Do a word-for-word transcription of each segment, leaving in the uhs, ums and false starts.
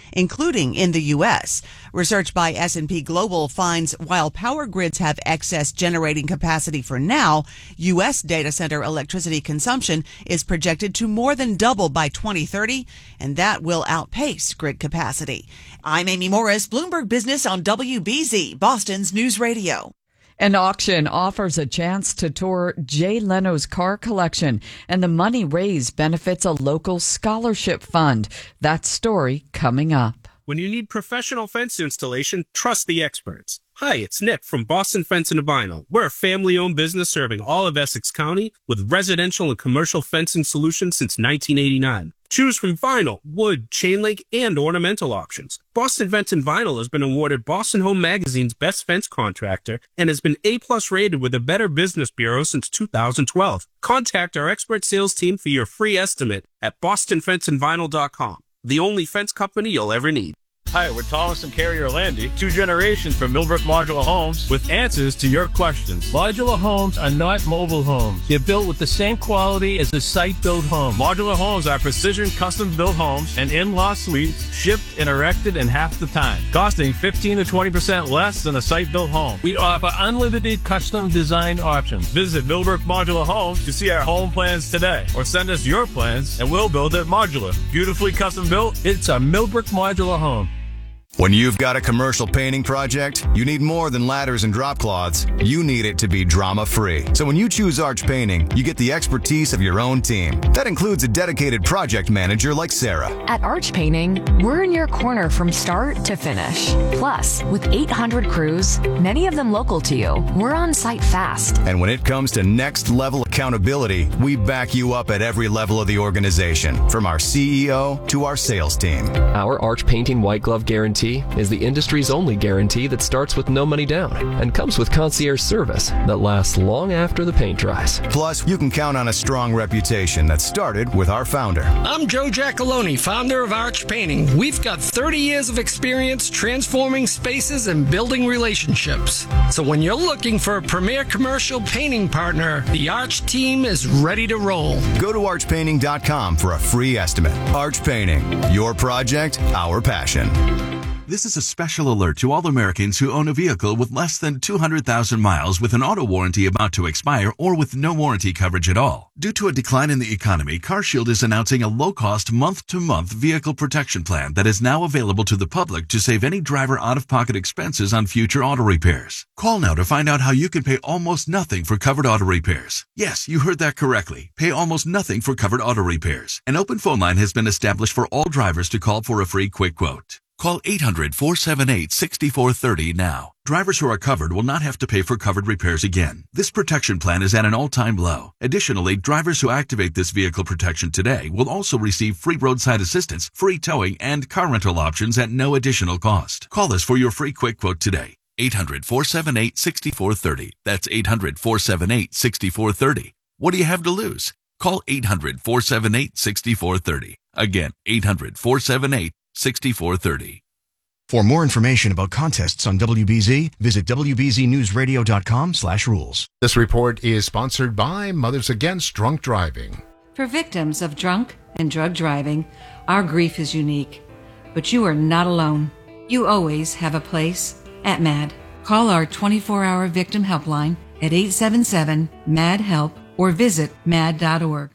including in the U S. Research by S and P Global finds while power grids have excess generating capacity for now, U S data center electricity consumption is projected to more than double by twenty thirty, and that will outpace grid capacity. I'm Amy Morris, Bloomberg Business on W B Z, Boston's News Radio. An auction offers a chance to tour Jay Leno's car collection, and the money raised benefits a local scholarship fund. That story coming up. When you need professional fence installation, trust the experts. Hi, it's Nick from Boston Fence and Vinyl. We're a family-owned business serving all of Essex County with residential and commercial fencing solutions since nineteen eighty-nine. Choose from vinyl, wood, chain link, and ornamental options. Boston Fence and Vinyl has been awarded Boston Home Magazine's Best Fence Contractor and has been A-plus rated with the Better Business Bureau since two thousand twelve. Contact our expert sales team for your free estimate at boston fence and vinyl dot com. The only fence company you'll ever need. Hi, we're Thomas and Carrie Orlandi, two generations from Millbrook Modular Homes, with answers to your questions. Modular homes are not mobile homes. They're built with the same quality as a site-built home. Modular homes are precision custom-built homes and in-law suites shipped and erected in half the time, costing fifteen to twenty percent less than a site-built home. We offer unlimited custom design options. Visit Millbrook Modular Homes to see our home plans today, or send us your plans and we'll build it modular. Beautifully custom-built. It's a Millbrook Modular Home. When you've got a commercial painting project, you need more than ladders and drop cloths. You need it to be drama-free. So when you choose Arch Painting, you get the expertise of your own team. That includes a dedicated project manager like Sarah. At Arch Painting, we're in your corner from start to finish. Plus, with eight hundred crews, many of them local to you, we're on site fast. And when it comes to next-level accountability, we back you up at every level of the organization, from our C E O to our sales team. Our Arch Painting White Glove Guarantee is the industry's only guarantee that starts with no money down and comes with concierge service that lasts long after the paint dries. Plus, you can count on a strong reputation that started with our founder. I'm Joe Giacalone, founder of Arch Painting. We've got thirty years of experience transforming spaces and building relationships. So when you're looking for a premier commercial painting partner, the Arch team is ready to roll. Go to arch painting dot com for a free estimate. Arch Painting, your project, our passion. This is a special alert to all Americans who own a vehicle with less than two hundred thousand miles with an auto warranty about to expire or with no warranty coverage at all. Due to a decline in the economy, CarShield is announcing a low-cost month-to-month vehicle protection plan that is now available to the public to save any driver out-of-pocket expenses on future auto repairs. Call now to find out how you can pay almost nothing for covered auto repairs. Yes, you heard that correctly. Pay almost nothing for covered auto repairs. An open phone line has been established for all drivers to call for a free quick quote. Call eight hundred, four seven eight, six four three zero now. Drivers who are covered will not have to pay for covered repairs again. This protection plan is at an all-time low. Additionally, drivers who activate this vehicle protection today will also receive free roadside assistance, free towing, and car rental options at no additional cost. Call us for your free quick quote today. eight hundred, four seven eight, six four three zero. That's eight hundred, four seven eight, six four three zero. What do you have to lose? Call eight hundred, four seven eight, six four three zero. Again, eight hundred, four seven eight, six four three zero. For more information about contests on W B Z, visit w b z news radio dot com slash rules. This report is sponsored by Mothers Against Drunk Driving. For victims of drunk and drug driving, our grief is unique. But you are not alone. You always have a place at M A D. Call our twenty-four hour victim helpline at eight seven seven, M A D, HELP or visit M A D dot org.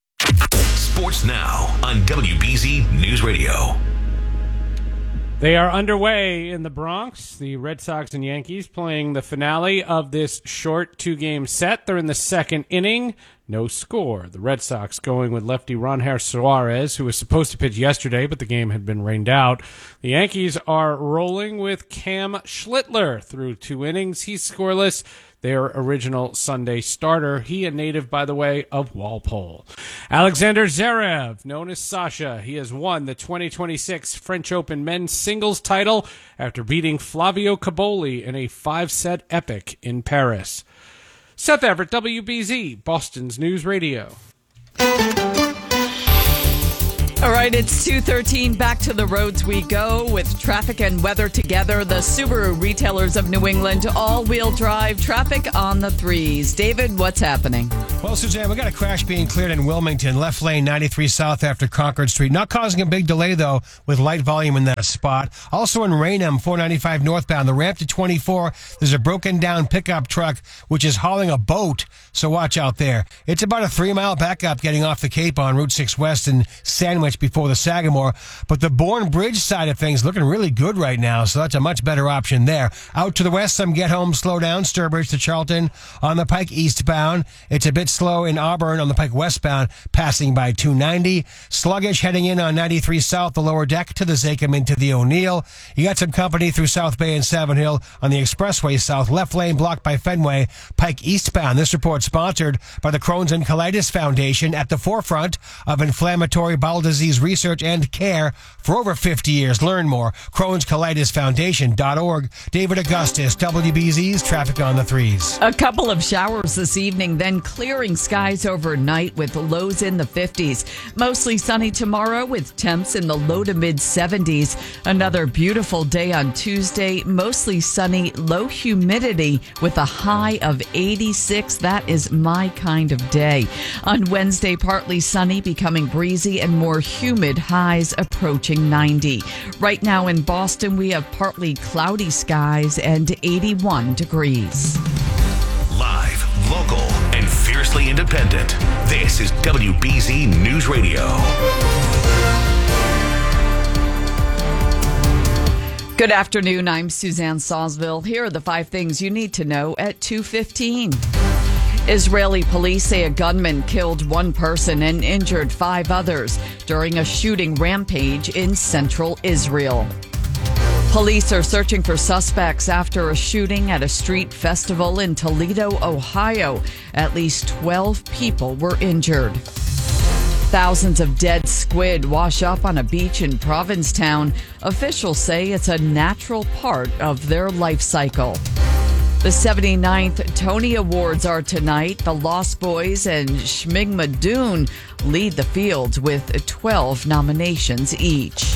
Sports Now on W B Z News Radio. They are underway in the Bronx. The Red Sox and Yankees playing the finale of this short two-game set. They're in the second inning. No score. The Red Sox going with lefty Ronher Suarez, who was supposed to pitch yesterday, but the game had been rained out. The Yankees are rolling with Cam Schlittler through two innings. He's scoreless. Their original Sunday starter. He a native, by the way, of Walpole. Alexander Zverev, known as Sasha, he has won the twenty twenty-six French Open men's singles title after beating Flavio Caboli in a five-set epic in Paris. Seth Everett, W B Z, Boston's News Radio. All right, it's two thirteen. Back to the roads we go with traffic and weather together. The Subaru retailers of New England, all-wheel drive traffic on the threes. David, what's happening? Well, Suzanne, we got a crash being cleared in Wilmington, left lane ninety-three south after Concord Street. Not causing a big delay, though, with light volume in that spot. Also in Raynham, four ninety-five northbound, the ramp to twenty-four, there's a broken down pickup truck, which is hauling a boat, so watch out there. It's about a three-mile backup getting off the Cape on Route six West in Sandwich before the Sagamore. But the Bourne Bridge side of things looking really good right now, so that's a much better option there. Out to the west, some get home, slow down, Sturbridge to Charlton on the Pike eastbound. It's a bit slow in Auburn on the Pike westbound, passing by two ninety. Sluggish heading in on ninety-three south, the lower deck to the Zakim into the O'Neill. You got some company through South Bay and Savin Hill on the expressway south, left lane blocked by Fenway, Pike eastbound. This report sponsored by the Crohn's and Colitis Foundation, at the forefront of inflammatory bowel disease research and care for over fifty years. Learn more. Crohn's Colitis Foundation dot org. David Augustus, W B Z's Traffic on the Threes. A couple of showers this evening, then clearing skies overnight with lows in the fifties. Mostly sunny tomorrow with temps in the low to mid seventies. Another beautiful day on Tuesday. Mostly sunny, low humidity with a high of eighty-six. That is my kind of day. On Wednesday, partly sunny, becoming breezy and more humid, highs approaching ninety. Right now in Boston, we have partly cloudy skies and eighty-one degrees. Live, local, and fiercely independent. This is W B Z News Radio. Good afternoon. I'm Suzanne Sawsville. Here are the five things you need to know at two fifteen. Israeli police say a gunman killed one person and injured five others during a shooting rampage in central Israel. Police are searching for suspects after a shooting at a street festival in Toledo, Ohio. At least twelve people were injured. Thousands of dead squid wash up on a beach in Provincetown. Officials say it's a natural part of their life cycle. The seventy-ninth Tony Awards are tonight. The Lost Boys and Shmigma Dune lead the field with twelve nominations each.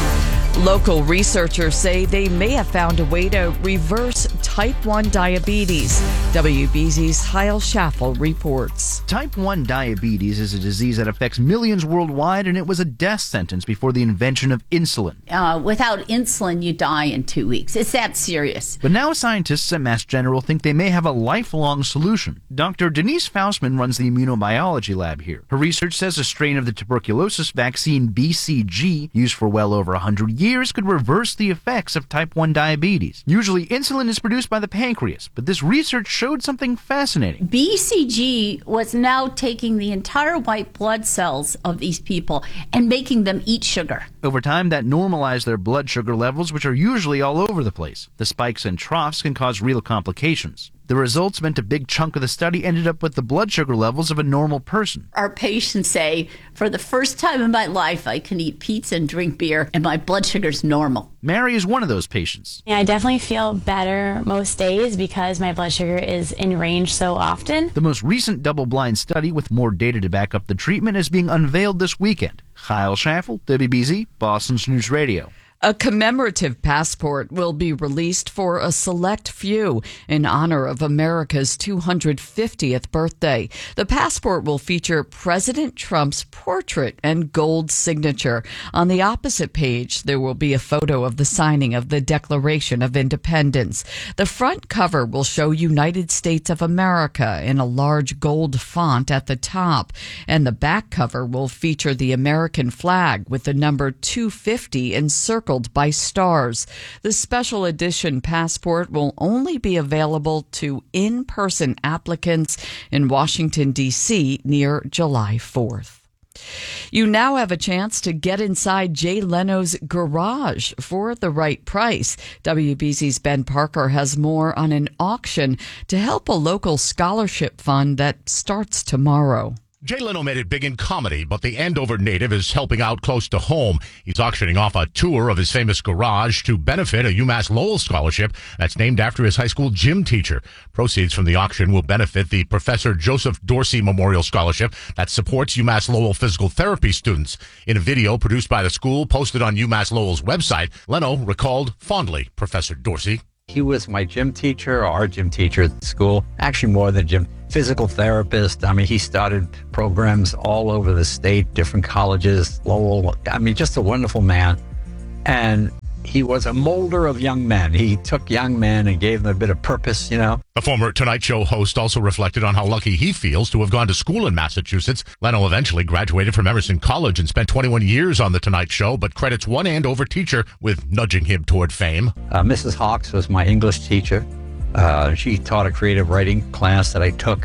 Local researchers say they may have found a way to reverse type one diabetes. W B Z's Kyle Schaffel reports. Type one diabetes is a disease that affects millions worldwide, and it was a death sentence before the invention of insulin. Uh, without insulin, you die in two weeks. It's that serious. But now scientists at Mass General think they may have a lifelong solution. Doctor Denise Faustman runs the immunobiology lab here. Her research says a strain of the tuberculosis vaccine B C G, used for well over one hundred years, could reverse the effects of type one diabetes. Usually insulin is produced by the pancreas, but this research showed something fascinating. B C G was now taking the entire white blood cells of these people and making them eat sugar. Over time, that normalized their blood sugar levels, which are usually all over the place. The spikes and troughs can cause real complications. The results meant a big chunk of the study ended up with the blood sugar levels of a normal person. Our patients say, for the first time in my life, I can eat pizza and drink beer, and my blood sugar's normal. Mary is one of those patients. I definitely feel better most days because my blood sugar is in range so often. The most recent double-blind study with more data to back up the treatment is being unveiled this weekend. Kyle Schaffel, W B Z, Boston's News Radio. A commemorative passport will be released for a select few in honor of America's two hundred fiftieth birthday. The passport will feature President Trump's portrait and gold signature. On the opposite page, there will be a photo of the signing of the Declaration of Independence. The front cover will show United States of America in a large gold font at the top, and the back cover will feature the American flag with the number two fifty encircled by stars. The special edition passport will only be available to in-person applicants in Washington, D C near July fourth. You now have a chance to get inside Jay Leno's garage for the right price. W B Z's Ben Parker has more on an auction to help a local scholarship fund that starts tomorrow. Jay Leno made it big in comedy, but the Andover native is helping out close to home. He's auctioning off a tour of his famous garage to benefit a UMass Lowell scholarship that's named after his high school gym teacher. Proceeds from the auction will benefit the Professor Joseph Dorsey Memorial Scholarship that supports UMass Lowell physical therapy students. In a video produced by the school posted on UMass Lowell's website, Leno recalled fondly Professor Dorsey. He was my gym teacher, our gym teacher at the school, actually more than gym, physical therapist. I mean, he started programs all over the state, different colleges, Lowell. I mean, just a wonderful man. And he was a molder of young men. He took young men and gave them a bit of purpose, you know. The former Tonight Show host also reflected on how lucky he feels to have gone to school in Massachusetts. Leno eventually graduated from Emerson College and spent twenty-one years on The Tonight Show, but credits one Andover teacher with nudging him toward fame. Uh, Missus Hawks was my English teacher. Uh, she taught a creative writing class that I took.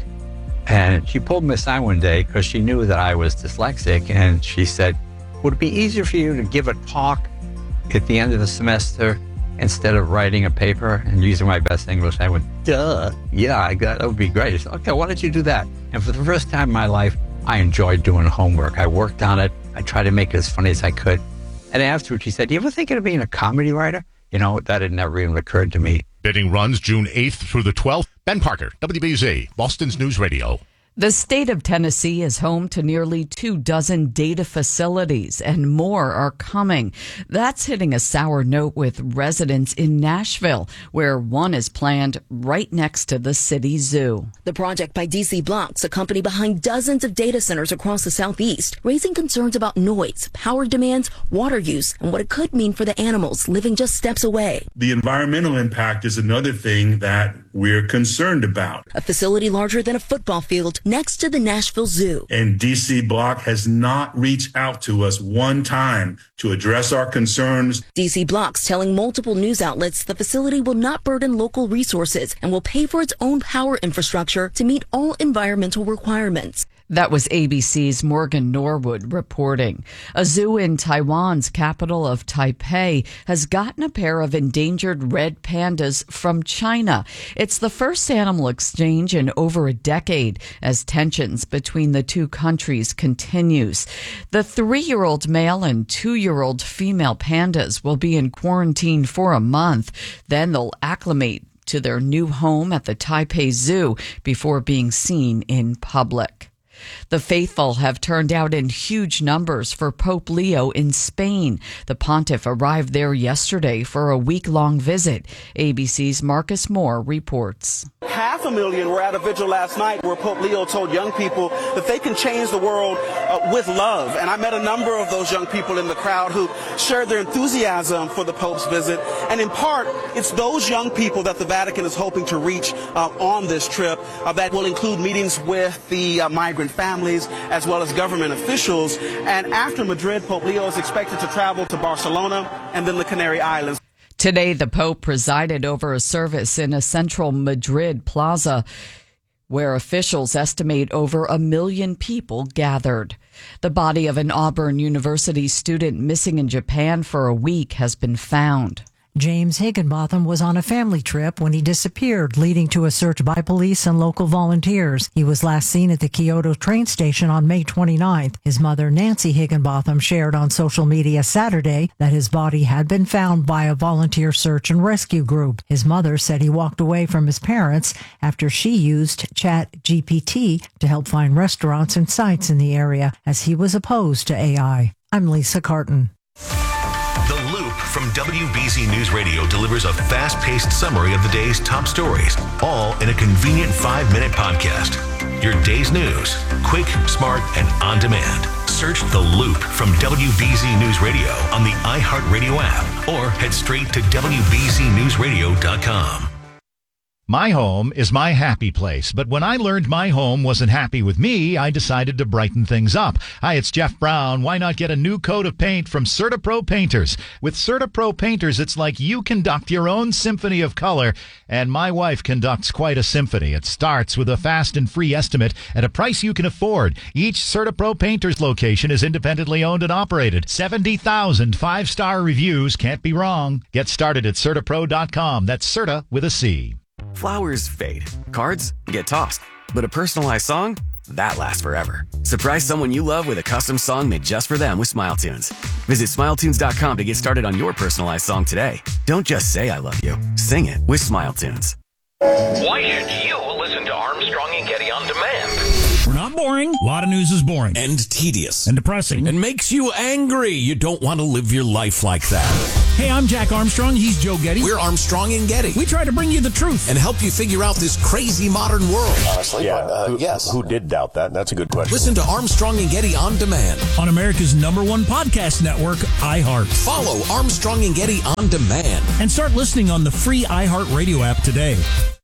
And she pulled me aside one day because she knew that I was dyslexic. And she said, would it be easier for you to give a talk at the end of the semester instead of writing a paper and using my best English? I went, duh. Yeah, I got, that would be great. She said, okay, why don't you do that? And for the first time in my life, I enjoyed doing homework. I worked on it. I tried to make it as funny as I could. And afterwards, she said, do you ever think of being a comedy writer? You know, that had never even occurred to me. Bidding runs June eighth through the twelfth. Ben Parker, W B Z, Boston's News Radio. The state of Tennessee is home to nearly two dozen data facilities, and more are coming. That's hitting a sour note with residents in Nashville, where one is planned right next to the city zoo. The project by D C Blocks, a company behind dozens of data centers across the southeast, raising concerns about noise, power demands, water use, and what it could mean for the animals living just steps away. The environmental impact is another thing that we're concerned about. A facility larger than a football field next to the Nashville Zoo. And D C Block has not reached out to us one time to address our concerns. D C Block's telling multiple news outlets the facility will not burden local resources and will pay for its own power infrastructure to meet all environmental requirements. That was A B C's Morgan Norwood reporting. A zoo in Taiwan's capital of Taipei has gotten a pair of endangered red pandas from China. It's the first animal exchange in over a decade as tensions between the two countries continues. The three-year-old male and two-year-old female pandas will be in quarantine for a month. Then they'll acclimate to their new home at the Taipei Zoo before being seen in public. The faithful have turned out in huge numbers for Pope Leo in Spain. The pontiff arrived there yesterday for a week-long visit. A B C's Marcus Moore reports. Half a million were at a vigil last night where Pope Leo told young people that they can change the world uh, with love. And I met a number of those young people in the crowd who shared their enthusiasm for the Pope's visit. And in part, it's those young people that the Vatican is hoping to reach uh, on this trip uh, that will include meetings with the uh, migrant families as well as government officials. And after Madrid, Pope Leo is expected to travel to Barcelona and then the Canary Islands. Today, the Pope presided over a service in a central Madrid plaza where officials estimate over a million people gathered. The body of an Auburn University student missing in Japan for a week has been found. James Higginbotham was on a family trip when he disappeared, leading to a search by police and local volunteers. He was last seen at the Kyoto train station on May twenty-ninth. His mother, Nancy Higginbotham, shared on social media Saturday that his body had been found by a volunteer search and rescue group. His mother said he walked away from his parents after she used Chat G P T to help find restaurants and sites in the area, as he was opposed to A I. I'm Lisa Carton. The Loop from W B Z News Radio delivers a fast-paced summary of the day's top stories, all in a convenient five-minute podcast. Your day's news, quick, smart, and on demand. Search The Loop from W B Z News Radio on the iHeartRadio app or head straight to W B Z news radio dot com. My home is my happy place, but when I learned my home wasn't happy with me, I decided to brighten things up. Hi, it's Jeff Brown. Why not get a new coat of paint from CertaPro Painters? With CertaPro Painters, it's like you conduct your own symphony of color, and my wife conducts quite a symphony. It starts with a fast and free estimate at a price you can afford. Each CertaPro Painters location is independently owned and operated. seventy thousand five-star reviews. Can't be wrong. Get started at Certa Pro dot com. That's Certa with a C. Flowers fade. Cards get tossed. But a personalized song? that lasts forever. Surprise someone you love with a custom song made just for them with Smile Tunes. Visit smile tunes dot com to get started on your personalized song today. Don't just say I love you. Sing it with Smile Tunes. Why should you listen to Armstrong and Getty on demand? We're not boring. A lot of news is boring. And tedious. And depressing. And makes you angry. You don't want to live your life like that. Hey, I'm Jack Armstrong. He's Joe Getty. We're Armstrong and Getty. We try to bring you the truth. And help you figure out this crazy modern world. Honestly, yeah, but, uh, who, yes. Who did doubt that? That's a good question. Listen to Armstrong and Getty on demand. On America's number one podcast network, iHeart. Follow Armstrong and Getty on demand. And start listening on the free iHeart Radio app today.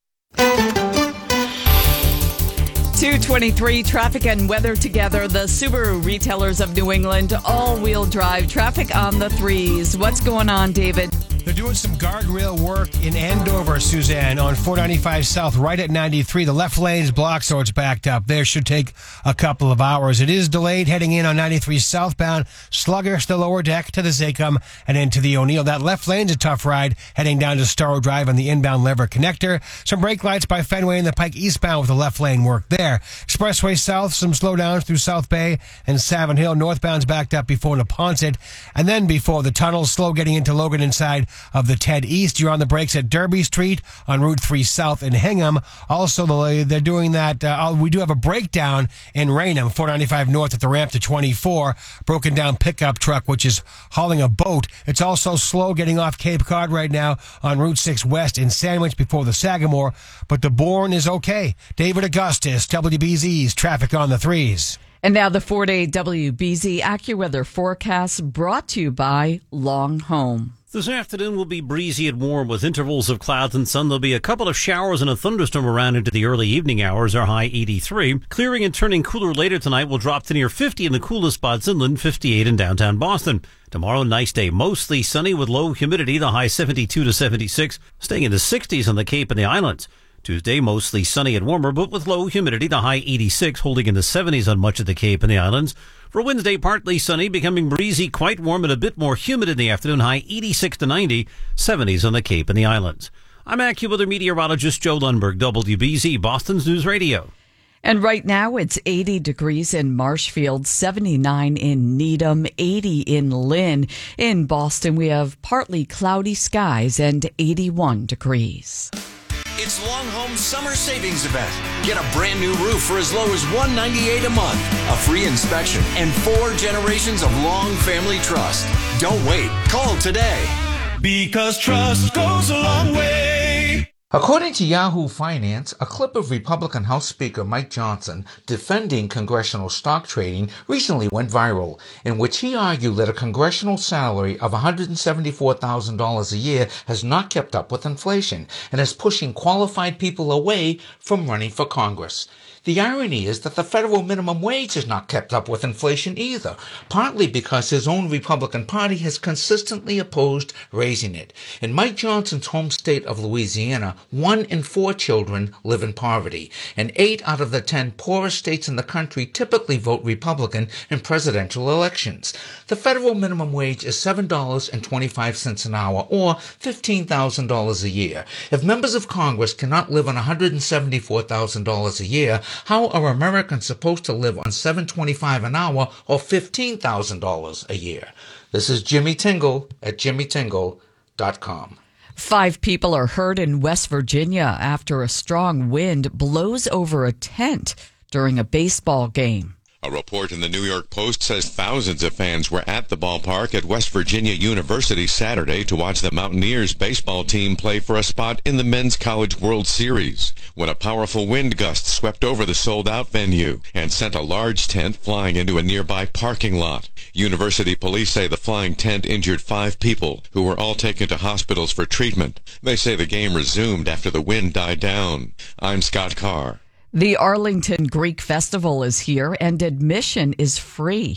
two twenty-three, traffic and weather together. The Subaru retailers of New England, all-wheel drive, traffic on the threes. What's going on, David? They're doing some guardrail work in Andover, Suzanne, on four ninety-five South, right at ninety-three. The left lane's blocked, so it's backed up. There should take a couple of hours. It is delayed heading in on ninety-three southbound, sluggish the lower deck to the Zacum and into the O'Neill. That left lane's a tough ride heading down to Storrow Drive on the inbound lever connector. Some brake lights by Fenway and the Pike eastbound with the left lane work there. Expressway south, some slowdowns through South Bay and Savin Hill. Northbound's backed up before Neponset, and then before the tunnel, slow getting into Logan inside of the Ted East. You're on the brakes at Derby Street on Route three South in Hingham. Also, they're doing that. Uh, we do have a breakdown in Raynham, four ninety-five North at the ramp to twenty-four. Broken down pickup truck, which is hauling a boat. It's also slow getting off Cape Cod right now on Route six West in Sandwich before the Sagamore. But the Bourne is okay. David Augustus, W B Z's Traffic on the Threes. And now the four-day W B Z AccuWeather forecast brought to you by Long Home. This afternoon will be breezy and warm with intervals of clouds and sun. There'll be a couple of showers and a thunderstorm around into the early evening hours. Our high eighty-three. Clearing and turning cooler later tonight. Will drop to near fifty in the coolest spots inland, fifty-eight in downtown Boston. Tomorrow, nice day. Mostly sunny with low humidity. The high seventy-two to seventy-six. Staying in the sixties on the Cape and the Islands. Tuesday, mostly sunny and warmer, but with low humidity. The high eighty-six, holding in the seventies on much of the Cape and the Islands. For Wednesday, partly sunny, becoming breezy, quite warm, and a bit more humid in the afternoon. High eighty-six to ninety, seventies on the Cape and the Islands. I'm AccuWeather meteorologist Joe Lundberg, W B Z, Boston's News Radio. And right now it's eighty degrees in Marshfield, seventy-nine in Needham, eighty in Lynn. In Boston, we have partly cloudy skies and eighty-one degrees. It's Long Home Summer Savings Event. Get a brand new roof for as low as one hundred ninety-eight dollars a month, a free inspection, and four generations of Long Family Trust. Don't wait. Call today. Because trust goes a long way. According to Yahoo Finance, a clip of Republican House Speaker Mike Johnson defending congressional stock trading recently went viral, in which he argued that a congressional salary of one hundred seventy-four thousand dollars a year has not kept up with inflation and is pushing qualified people away from running for Congress. The irony is that the federal minimum wage has not kept up with inflation either, partly because his own Republican Party has consistently opposed raising it. In Mike Johnson's home state of Louisiana, one in four children live in poverty, and eight out of the ten poorest states in the country typically vote Republican in presidential elections. The federal minimum wage is seven dollars and twenty-five cents an hour, or fifteen thousand dollars a year. If members of Congress cannot live on one hundred seventy-four thousand dollars a year, how are Americans supposed to live on seven dollars and twenty-five cents an hour or fifteen thousand dollars a year? This is Jimmy Tingle at jimmy tingle dot com. Five people are hurt in West Virginia after a strong wind blows over a tent during a baseball game. A report in the New York Post says thousands of fans were at the ballpark at West Virginia University Saturday to watch the Mountaineers baseball team play for a spot in the Men's College World Series when a powerful wind gust swept over the sold-out venue and sent a large tent flying into a nearby parking lot. University police say the flying tent injured five people who were all taken to hospitals for treatment. They say the game resumed after the wind died down. I'm Scott Carr. The Arlington Greek Festival is here, and admission is free.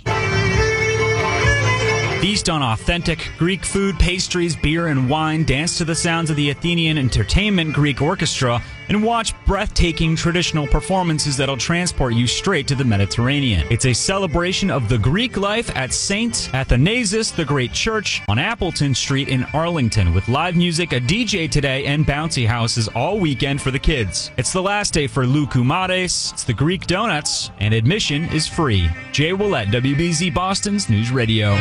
Feast on authentic Greek food, pastries, beer, and wine. Dance to the sounds of the Athenian Entertainment Greek Orchestra. and watch breathtaking traditional performances that'll transport you straight to the Mediterranean. It's a celebration of the Greek life at Saint Athanasius the Great Church on Appleton Street in Arlington, with live music, a D J today, and bouncy houses all weekend for the kids. It's the last day for Loukoumades, it's the Greek Donuts, and admission is free. Jay Willett, W B Z Boston's News Radio.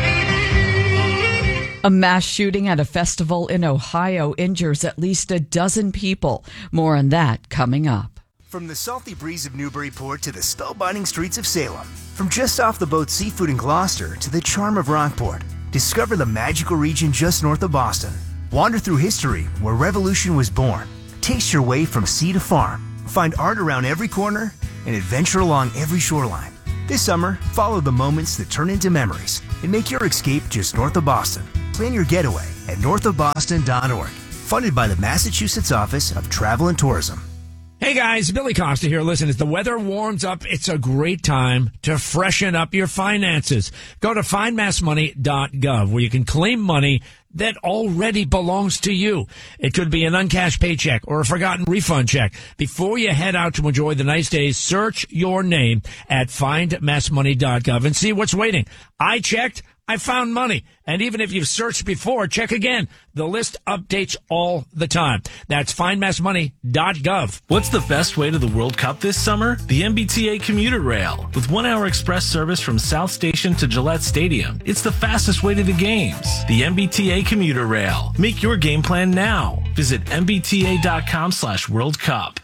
A mass shooting at a festival in Ohio injures at least a dozen people. More on that coming up. From the salty breeze of Newburyport to the spellbinding streets of Salem, from just off the boat Seafood in Gloucester to the charm of Rockport, discover the magical region just north of Boston. Wander through history where revolution was born. Taste your way from sea to farm. Find art around every corner and adventure along every shoreline. This summer, follow the moments that turn into memories and make your escape just north of Boston. Plan your getaway at north of boston dot org. Funded by the Massachusetts Office of Travel and Tourism. Hey guys, Billy Costa here. Listen, as the weather warms up, it's a great time to freshen up your finances. Go to find mass money dot gov where you can claim money that already belongs to you. It could be an uncashed paycheck or a forgotten refund check. Before you head out to enjoy the nice days, search your name at find mass money dot gov and see what's waiting. I checked. I found money. And even if you've searched before, check again. The list updates all the time. That's find mass money dot gov. What's the best way to the World Cup this summer? The M B T A Commuter Rail. With one-hour express service from South Station to Gillette Stadium, it's the fastest way to the games. The M B T A Commuter Rail. Make your game plan now. Visit M B T A dot com slash World Cup.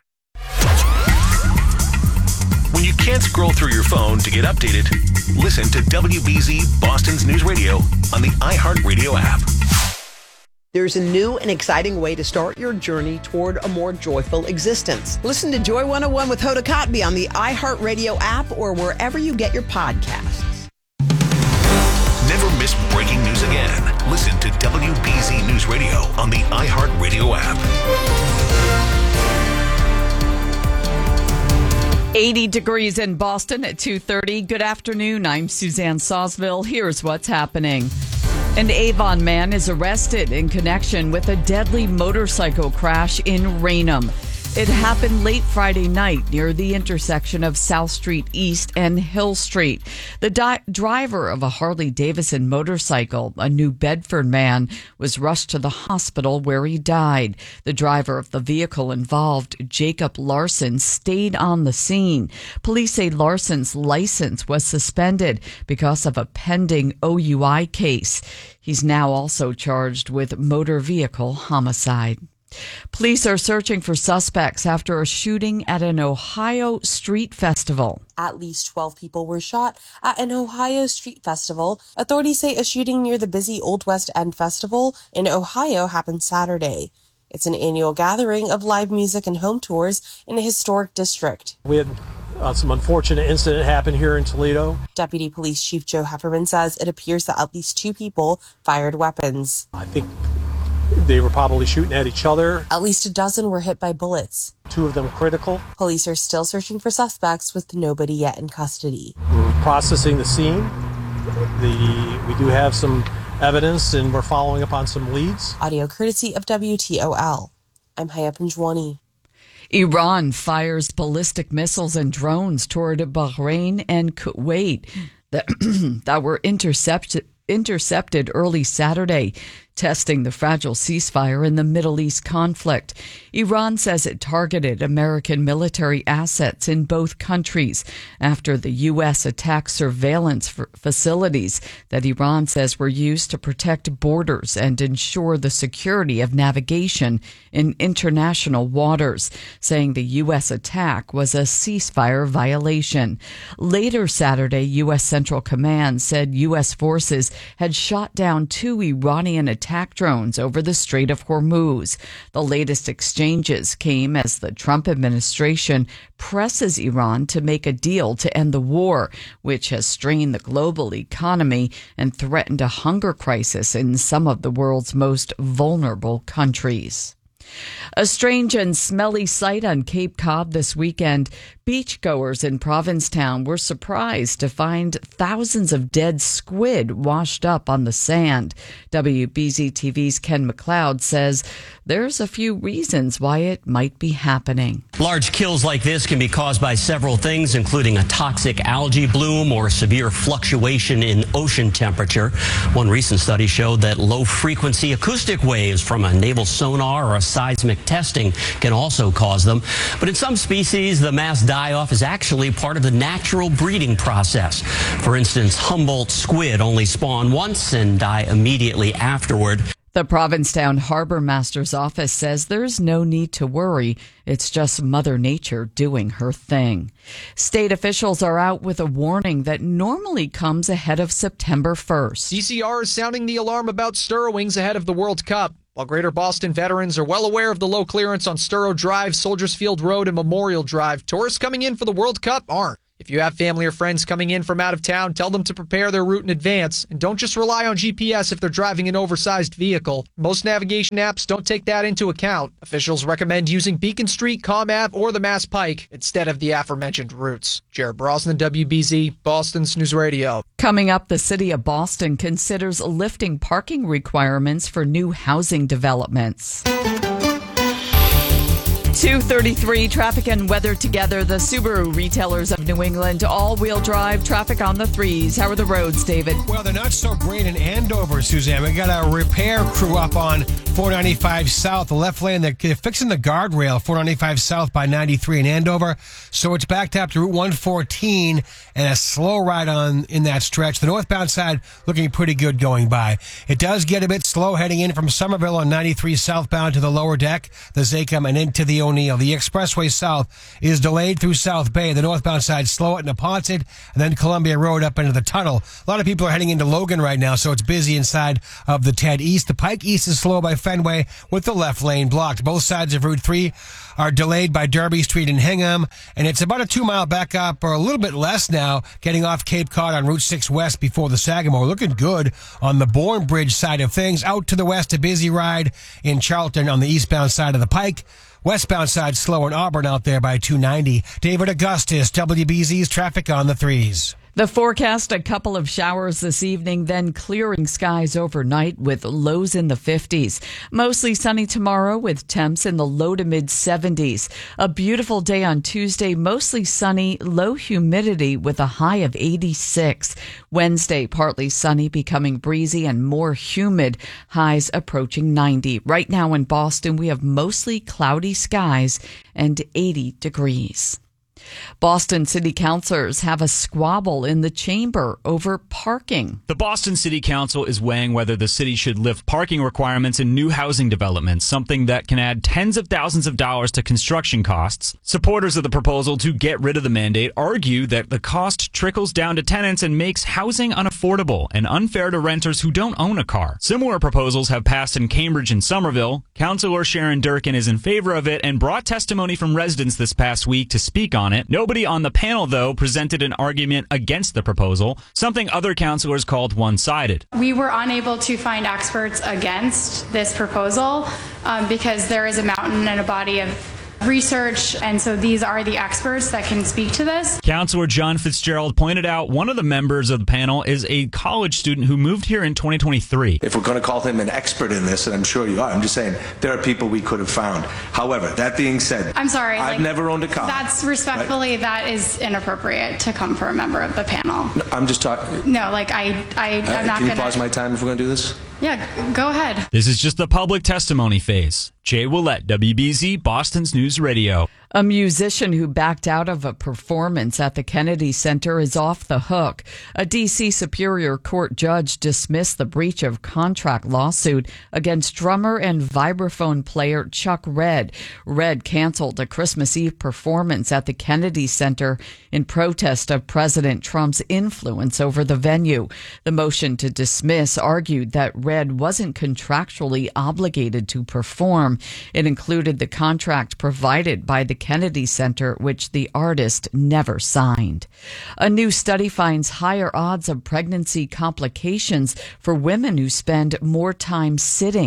When you can't scroll through your phone to get updated, listen to W B Z Boston's News Radio on the iHeartRadio app. There's a new and exciting way to start your journey toward a more joyful existence. Listen to Joy one oh one with Hoda Kotb on the iHeartRadio app or wherever you get your podcasts. Never miss breaking news again. Listen to W B Z News Radio on the iHeartRadio app. eighty degrees in Boston at two thirty. Good afternoon. I'm Suzanne Sawsville. Here's what's happening. An Avon man is arrested in connection with a deadly motorcycle crash in Raynham. It happened late Friday night near the intersection of South Street East and Hill Street. The di- driver of a Harley-Davidson motorcycle, a New Bedford man, was rushed to the hospital where he died. The driver of the vehicle involved, Jacob Larson, stayed on the scene. Police say Larson's license was suspended because of a pending O U I case. He's now also charged with motor vehicle homicide. Police are searching for suspects after a shooting at an Ohio street festival. At least twelve people were shot at an Ohio street festival. Authorities say a shooting near the busy Old West End Festival in Ohio happened Saturday. It's an annual gathering of live music and home tours in a historic district. We had uh, some unfortunate incident happen here in Toledo. Deputy Police Chief Joe Hefferman says it appears that at least two people fired weapons. I think they were probably shooting at each other. At least a dozen were hit by bullets. Two of them critical. Police are still searching for suspects with nobody yet in custody. We're processing the scene. The, we do have some evidence and we're following up on some leads. Audio courtesy of W T O L. I'm Haya Panjwani. Iran fires ballistic missiles and drones toward Bahrain and Kuwait that, that were intercepted intercepted early Saturday, testing the fragile ceasefire in the Middle East conflict. Iran says it targeted American military assets in both countries after the U S attacked surveillance facilities that Iran says were used to protect borders and ensure the security of navigation in international waters, saying the U S attack was a ceasefire violation. Later Saturday, U S Central Command said U S forces had shot down two Iranian attack drones over the Strait of Hormuz. The latest exchanges came as the Trump administration presses Iran to make a deal to end the war, which has strained the global economy and threatened a hunger crisis in some of the world's most vulnerable countries. A strange and smelly sight on Cape Cod this weekend. Beachgoers in Provincetown were surprised to find thousands of dead squid washed up on the sand. W B Z T V's Ken McLeod says there's a few reasons why it might be happening. Large kills like this can be caused by several things, including a toxic algae bloom or severe fluctuation in ocean temperature. One recent study showed that low-frequency acoustic waves from a naval sonar or a seismic testing can also cause them. But in some species, the mass die-off is actually part of the natural breeding process. For instance, Humboldt squid only spawn once and die immediately afterward. The Provincetown Harbor Master's office says there's no need to worry. It's just Mother Nature doing her thing. State officials are out with a warning that normally comes ahead of September first. D C R is sounding the alarm about stirrowings ahead of the World Cup. While Greater Boston veterans are well aware of the low clearance on Sturrow Drive, Soldiers Field Road, and Memorial Drive, tourists coming in for the World Cup aren't. If you have family or friends coming in from out of town, tell them to prepare their route in advance, and don't just rely on G P S if they're driving an oversized vehicle. Most navigation apps don't take that into account. Officials recommend using Beacon Street, ComAv, or the Mass Pike instead of the aforementioned routes. Jared Brosnan, W B Z, Boston's News Radio. Coming up, the city of Boston considers lifting parking requirements for new housing developments. two thirty-three, traffic and weather together. The Subaru retailers of New England, all-wheel drive, traffic on the threes. How are the roads, David? Well, they're not so great in Andover, Suzanne. We got a repair crew up on four ninety-five South, the left lane. They're fixing the guardrail, four ninety-five South by ninety-three in Andover. So it's backed up to Route one fourteen and a slow ride on in that stretch. The northbound side looking pretty good going by. It does get a bit slow heading in from Somerville on ninety-three southbound to the lower deck, the Zachem, and into the O'Neill. The expressway south is delayed through South Bay. The northbound side slow at Neponset, and then Columbia Road up into the tunnel. A lot of people are heading into Logan right now, so it's busy inside of the Ted East. The Pike East is slow by Fenway with the left lane blocked. Both sides of Route three are delayed by Derby Street and Hingham, and it's about a two-mile backup, or a little bit less now, getting off Cape Cod on Route six West before the Sagamore. Looking good on the Bourne Bridge side of things. Out to the west, a busy ride in Charlton on the eastbound side of the Pike. Westbound side slow in Auburn out there by two ninety. David Augustus, W B Z's traffic on the threes. The forecast, a couple of showers this evening, then clearing skies overnight with lows in the fifties. Mostly sunny tomorrow with temps in the low to mid seventies. A beautiful day on Tuesday, mostly sunny, low humidity with a high of eighty-six. Wednesday, partly sunny, becoming breezy and more humid, highs approaching ninety. Right now in Boston, we have mostly cloudy skies and eighty degrees. Boston city councilors have a squabble in the chamber over parking. The Boston City Council is weighing whether the city should lift parking requirements in new housing developments, something that can add tens of thousands of dollars to construction costs. Supporters of the proposal to get rid of the mandate argue that the cost trickles down to tenants and makes housing unaffordable and unfair to renters who don't own a car. Similar proposals have passed in Cambridge and Somerville. Councilor Sharon Durkin is in favor of it and brought testimony from residents this past week to speak on it. Nobody on the panel, though, presented an argument against the proposal, something other councilors called one-sided. We were unable to find experts against this proposal um, because there is a mountain and a body of research, and so these are the experts that can speak to this. Councilor John Fitzgerald pointed out one of the members of the panel is a college student who moved here in twenty twenty-three. If we're going to call him an expert in this, and I'm sure you are, I'm just saying there are people we could have found. However, that being said, I'm sorry, I've like, never owned a car. That's respectfully, right? That is inappropriate to come from a member of the panel. No, I'm just talking. No, like I, I, uh, I'm not Can you gonna... pause my time if we're going to do this? Yeah, go ahead. This is just the public testimony phase. Jay Willett, W B Z, Boston's News Radio. A musician who backed out of a performance at the Kennedy Center is off the hook. A D C Superior Court judge dismissed the breach of contract lawsuit against drummer and vibraphone player Chuck Redd. Redd canceled a Christmas Eve performance at the Kennedy Center in protest of President Trump's influence over the venue. The motion to dismiss argued that Redd wasn't contractually obligated to perform. It included the contract provided by the Kennedy Center, which the artist never signed. A new study finds higher odds of pregnancy complications for women who spend more time sitting.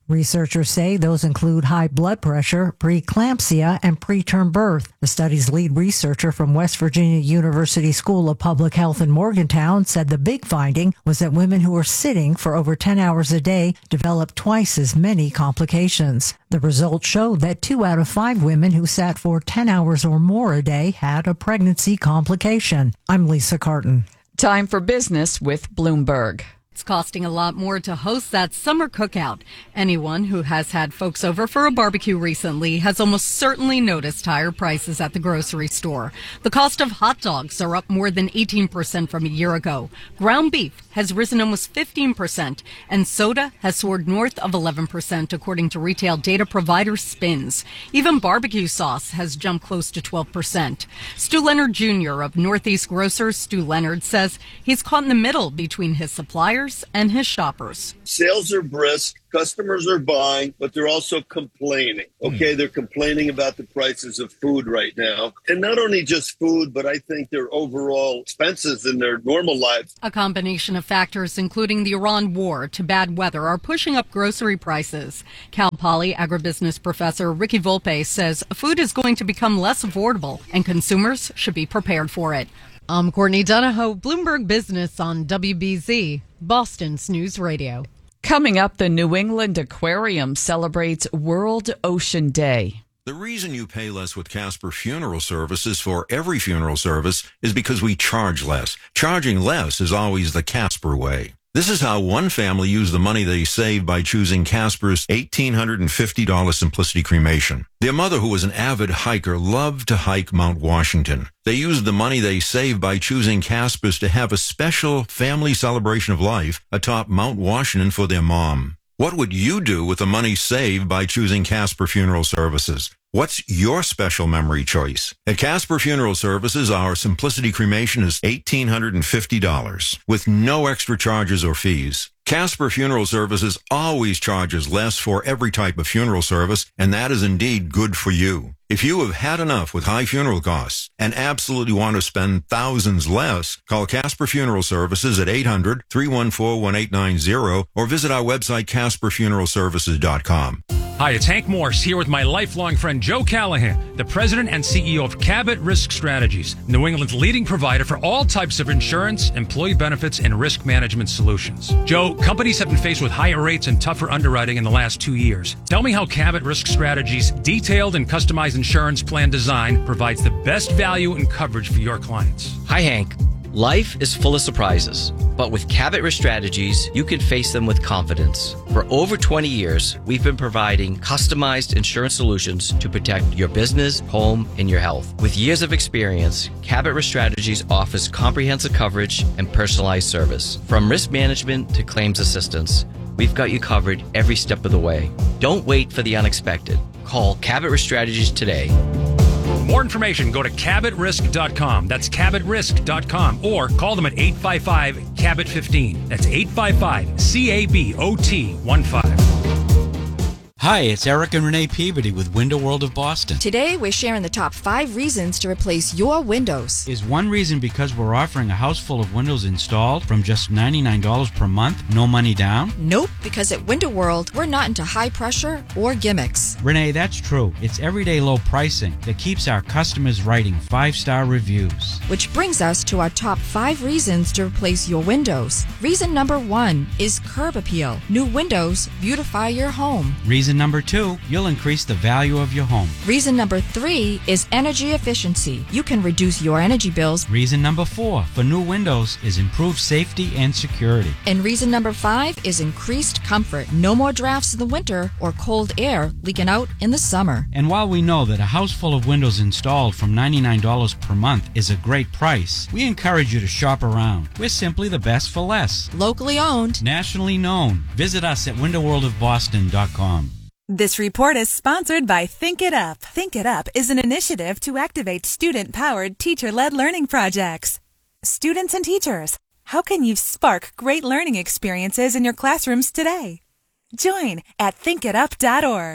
Researchers say those include high blood pressure, preeclampsia, and preterm birth. The study's lead researcher from West Virginia University School of Public Health in Morgantown said the big finding was that women who were sitting for over ten hours a day developed twice as many complications. The results showed that two out of five women who sat for ten hours or more a day had a pregnancy complication. I'm Lisa Carton. Time for business with Bloomberg. It's costing a lot more to host that summer cookout. Anyone who has had folks over for a barbecue recently has almost certainly noticed higher prices at the grocery store. The cost of hot dogs are up more than eighteen percent from a year ago. Ground beef has risen almost fifteen percent, and soda has soared north of eleven percent, according to retail data provider Spins. Even barbecue sauce has jumped close to twelve percent. Stu Leonard Junior of Northeast Grocers, Stu Leonard, says he's caught in the middle between his suppliers and his shoppers. Sales are brisk. Customers are buying, but they're also complaining. Okay, they're complaining about the prices of food right now. And not only just food, but I think their overall expenses in their normal lives. A combination of factors, including the Iran war to bad weather, are pushing up grocery prices. Cal Poly agribusiness professor Ricky Volpe says food is going to become less affordable, and consumers should be prepared for it. I'm Courtney Donahoe, Bloomberg Business on W B Z, Boston's News Radio. Coming up, the New England Aquarium celebrates World Ocean Day. The reason you pay less with Casper Funeral Services for every funeral service is because we charge less. Charging less is always the Casper way. This is how one family used the money they saved by choosing Casper's one thousand eight hundred fifty dollars Simplicity Cremation. Their mother, who was an avid hiker, loved to hike Mount Washington. They used the money they saved by choosing Casper's to have a special family celebration of life atop Mount Washington for their mom. What would you do with the money saved by choosing Casper Funeral Services? What's your special memory choice? At Casper Funeral Services, our Simplicity Cremation is one thousand eight hundred fifty dollars with no extra charges or fees. Casper Funeral Services always charges less for every type of funeral service, and that is indeed good for you. If you have had enough with high funeral costs and absolutely want to spend thousands less, call Casper Funeral Services at eight hundred, three one four, one eight nine zero or visit our website, casper funeral services dot com. Hi, it's Hank Morse here with my lifelong friend Joe Callahan, the president and C E O of Cabot Risk Strategies, New England's leading provider for all types of insurance, employee benefits, and risk management solutions. Joe, companies have been faced with higher rates and tougher underwriting in the last two years. Tell me how Cabot Risk Strategies' detailed and customized insurance plan design provides the best value and coverage for your clients. Hi, Hank. Life is full of surprises, but with Cabot Risk Strategies, you can face them with confidence. For over twenty years, we've been providing customized insurance solutions to protect your business, home, and your health. With years of experience, Cabot Risk Strategies offers comprehensive coverage and personalized service. From risk management to claims assistance, we've got you covered every step of the way. Don't wait for the unexpected. Call Cabot Risk Strategies today. For more information, go to cabot risk dot com. That's cabot risk dot com. Or call them at eight five five, C A B O T fifteen. That's eight five five, C A B O T fifteen. Hi, it's Eric and Renee Peabody with Window World of Boston. Today, we're sharing the top five reasons to replace your windows. Is one reason because we're offering a house full of windows installed from just ninety-nine dollars per month, no money down? Nope, because at Window World, we're not into high pressure or gimmicks. Renee, that's true. It's everyday low pricing that keeps our customers writing five-star reviews. Which brings us to our top five reasons to replace your windows. Reason number one is curb appeal. New windows beautify your home. Reason number two, you'll increase the value of your home. Reason number three is energy efficiency. You can reduce your energy bills. Reason number four for new windows is improved safety and security. And reason number five is increased comfort. No more drafts in the winter or cold air leaking out in the summer. And while we know that a house full of windows installed from ninety-nine dollars per month is a great price, we encourage you to shop around. We're simply the best for less. Locally owned. Nationally known. Visit us at window world of boston dot com. This report is sponsored by Think It Up. Think It Up is an initiative to activate student-powered, teacher-led learning projects. Students and teachers, how can you spark great learning experiences in your classrooms today? Join at think it up dot org.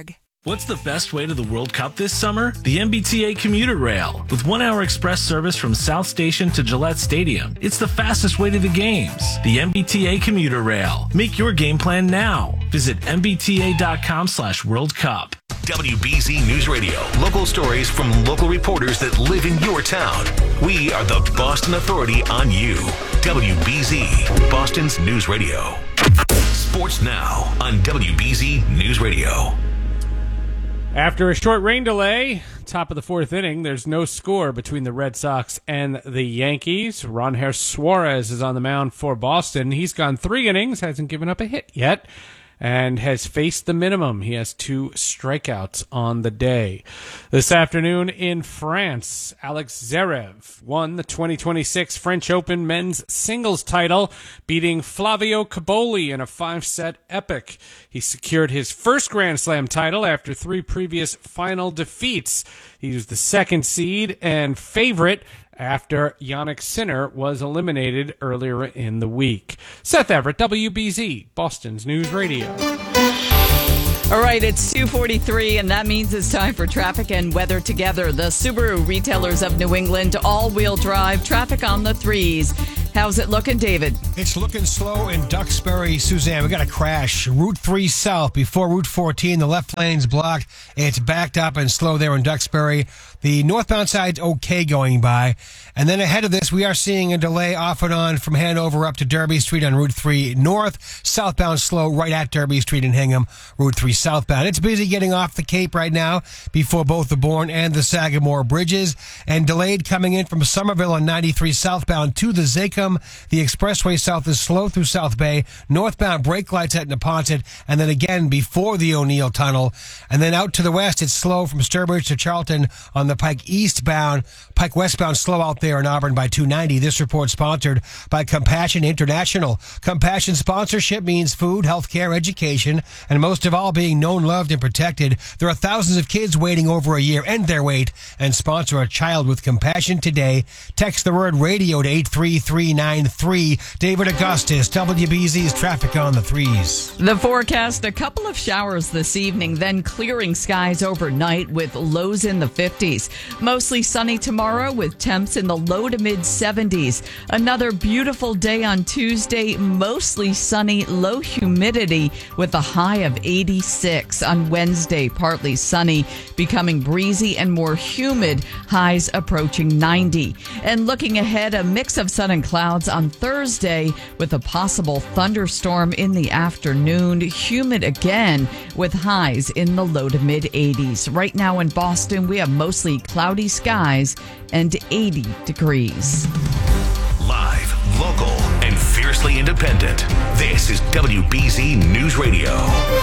What's the best way to the World Cup this summer? The M B T A Commuter Rail. With one-hour express service from South Station to Gillette Stadium, it's the fastest way to the games. The M B T A Commuter Rail. Make your game plan now. Visit M B T A dot com slash World Cup. W B Z News Radio. Local stories from local reporters that live in your town. We are the Boston Authority on you. W B Z, Boston's News Radio. Sports now on W B Z News Radio. After a short rain delay, top of the fourth inning, there's no score between the Red Sox and the Yankees. Ronher Suarez is on the mound for Boston. He's gone three innings, hasn't given up a hit yet, and has faced the minimum. He has two strikeouts on the day. This afternoon in France, Alex Zverev won the twenty twenty-six French Open men's singles title, beating Flavio Cobolli in a five-set epic. He secured his first Grand Slam title after three previous final defeats. He was the second seed and favorite after Jannik Sinner was eliminated earlier in the week. Seth Everett, W B Z, Boston's News Radio. All right, it's two forty-three, and that means it's time for traffic and weather together. The Subaru retailers of New England, all-wheel drive, traffic on the threes. How's it looking, David? It's looking slow in Duxbury, Suzanne. We got a crash. Route three South before Route fourteen. The left lane's blocked. It's backed up and slow there in Duxbury. The northbound side's okay going by. And then ahead of this, we are seeing a delay off and on from Hanover up to Derby Street on Route three North. Southbound slow right at Derby Street in Hingham, Route three southbound. It's busy getting off the Cape right now before both the Bourne and the Sagamore bridges. And delayed coming in from Somerville on ninety-three southbound to the Zacum. The expressway south is slow through South Bay. Northbound brake lights at Neponset. And then again before the O'Neill Tunnel. And then out to the west, it's slow from Sturbridge to Charlton on the Pike eastbound. Pike westbound slow out there in Auburn by two ninety. This report sponsored by Compassion International. Compassion sponsorship means food, healthcare, education, and most of all being known, loved, and protected. There are thousands of kids waiting over a year. End their wait and sponsor a child with compassion today. Text the word radio to eight three three nine three. David Augustus, W B Z's traffic on the threes. The forecast, a couple of showers this evening, then clearing skies overnight with lows in the fifties. Mostly sunny tomorrow with temps in the low to mid seventies. Another beautiful day on Tuesday, mostly sunny, low humidity with a high of eighty-six. On Wednesday, partly sunny, becoming breezy and more humid, highs approaching ninety. And looking ahead, a mix of sun and clouds on Thursday with a possible thunderstorm in the afternoon. Humid again with highs in the low to mid eighties. Right now in Boston, we have mostly cloudy skies and eighty degrees. Live, local, and fiercely independent. This is W B Z News Radio.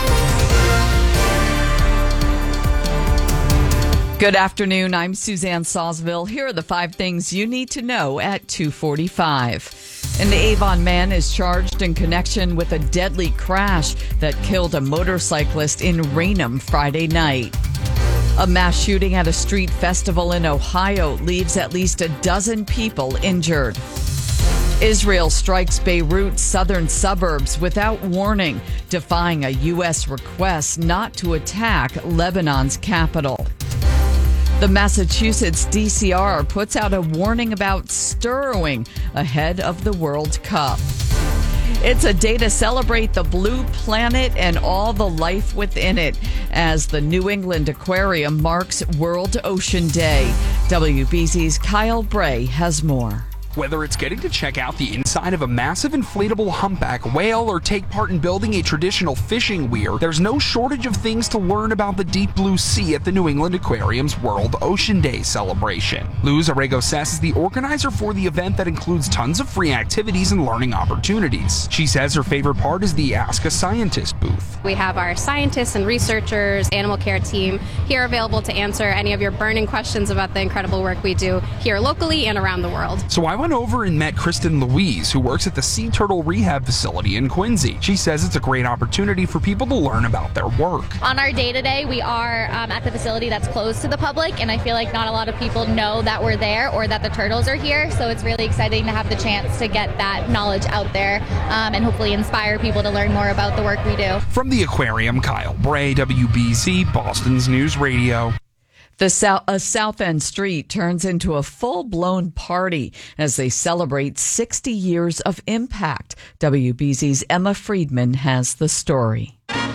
Good afternoon. I'm Suzanne Sawsville. Here are the five things you need to know at two forty-five. An Avon man is charged in connection with a deadly crash that killed a motorcyclist in Raynham Friday night. A mass shooting at a street festival in Ohio leaves at least a dozen people injured. Israel strikes Beirut's southern suburbs without warning, defying a U S request not to attack Lebanon's capital. The Massachusetts D C R puts out a warning about stirrowing ahead of the World Cup. It's a day to celebrate the blue planet and all the life within it as the New England Aquarium marks World Ocean Day. W B Z's Kyle Bray has more. Whether it's getting to check out the inside of a massive inflatable humpback whale or take part in building a traditional fishing weir, there's no shortage of things to learn about the deep blue sea at the New England Aquarium's World Ocean Day celebration. Luz Arregosas is the organizer for the event that includes tons of free activities and learning opportunities. She says her favorite part is the Ask a Scientist booth. We have our scientists and researchers, animal care team here available to answer any of your burning questions about the incredible work we do here locally and around the world. So why went over and met Kristen Louise, who works at the Sea Turtle Rehab Facility in Quincy. She says it's a great opportunity for people to learn about their work. On our day-to-day, we are um, at the facility that's closed to the public, and I feel like not a lot of people know that we're there or that the turtles are here, so it's really exciting to have the chance to get that knowledge out there um, and hopefully inspire people to learn more about the work we do. From the aquarium, Kyle Bray, W B Z, Boston's News Radio. The South, a South End street turns into a full-blown party as they celebrate sixty years of impact. W B Z's Emma Friedman has the story.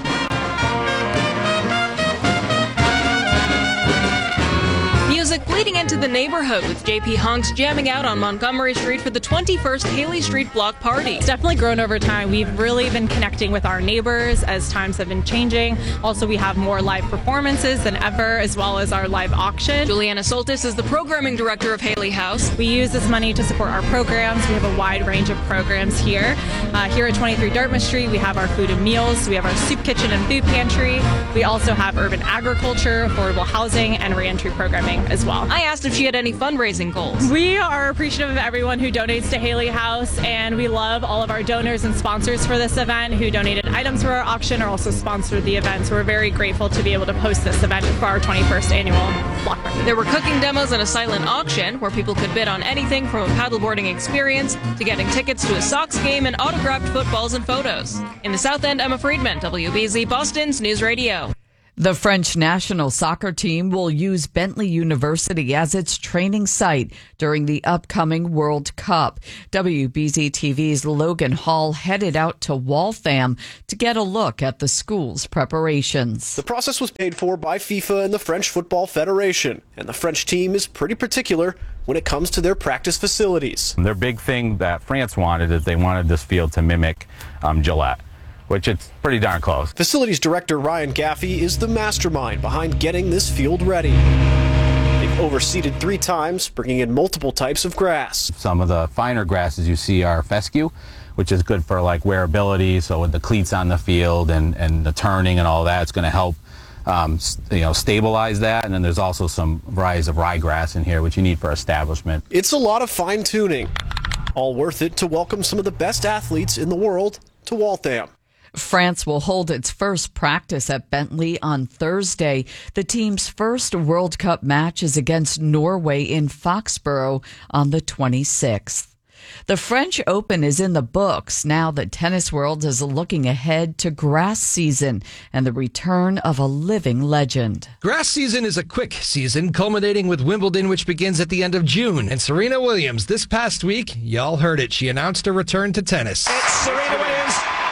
Music bleeding into the neighborhood with J P Hunks jamming out on Montgomery Street for the twenty-first Haley Street Block Party. It's definitely grown over time. We've really been connecting with our neighbors as times have been changing. Also, we have more live performances than ever, as well as our live auction. Juliana Soltis is the programming director of Haley House. We use this money to support our programs. We have a wide range of programs here. Uh, here at twenty-three Dartmouth Street, we have our food and meals. We have our soup kitchen and food pantry. We also have urban agriculture, affordable housing, and reentry programming as well. I asked if she had any fundraising goals. We are appreciative of everyone who donates to Haley House, and we love all of our donors and sponsors for this event who donated items for our auction or also sponsored the event. So we're very grateful to be able to host this event for our twenty-first annual block party. There were cooking demos and a silent auction where people could bid on anything from a paddleboarding experience to getting tickets to a Sox game and autographed footballs and photos. In the South End, Emma Friedman, W B Z Boston's News Radio. The French national soccer team will use Bentley University as its training site during the upcoming World Cup. W B Z T V's Logan Hall headed out to Waltham to get a look at the school's preparations. The process was paid for by FIFA and the French Football Federation, and the French team is pretty particular when it comes to their practice facilities. Their big thing that France wanted is they wanted this field to mimic um, Gillette, which it's pretty darn close. Facilities director Ryan Gaffey is the mastermind behind getting this field ready. They've overseeded three times, bringing in multiple types of grass. Some of the finer grasses you see are fescue, which is good for like wearability, so with the cleats on the field and, and the turning and all that, it's going to help um, you know, stabilize that. And then there's also some varieties of ryegrass in here, which you need for establishment. It's a lot of fine-tuning, all worth it to welcome some of the best athletes in the world to Waltham. France will hold its first practice at Bentley on Thursday. The team's first World Cup match is against Norway in Foxborough on the twenty-sixth. The French Open is in the books now that Tennis World is looking ahead to grass season and the return of a living legend. Grass season is a quick season, culminating with Wimbledon, which begins at the end of June. And Serena Williams, this past week, y'all heard it, she announced a return to tennis. It's Serena Williams.